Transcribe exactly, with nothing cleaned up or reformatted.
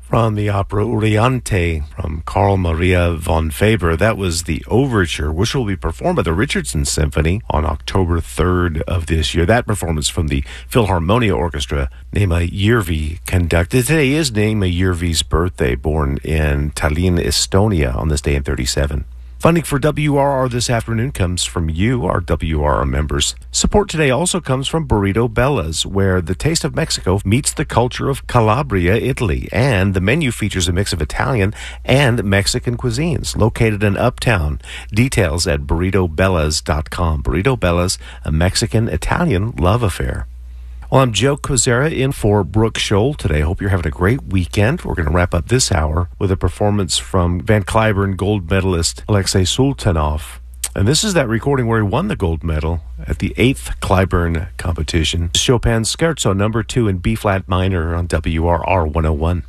From the opera Oriente from Carl Maria von Weber, that was the overture, which will be performed by the Richardson Symphony on October third of this year. That performance from the Philharmonia Orchestra, Neema Järvi conducted. Today is Neema Järvi's birthday, born in Tallinn, Estonia, on this day in thirty-seven. Funding for W R R this afternoon comes from you, our W R R members. Support today also comes from Burrito Bella's, where the taste of Mexico meets the culture of Calabria, Italy, and the menu features a mix of Italian and Mexican cuisines, located in Uptown. Details at burrito bellas dot com. Burrito Bella's, a Mexican-Italian love affair. Well, I'm Joe Kozera in for Brooke Scholl today. Hope you're having a great weekend. We're going to wrap up this hour with a performance from Van Cliburn gold medalist Alexei Sultanov. And this is that recording where he won the gold medal at the eighth Cliburn competition. Chopin's Scherzo number two in B-flat minor on W R R one oh one.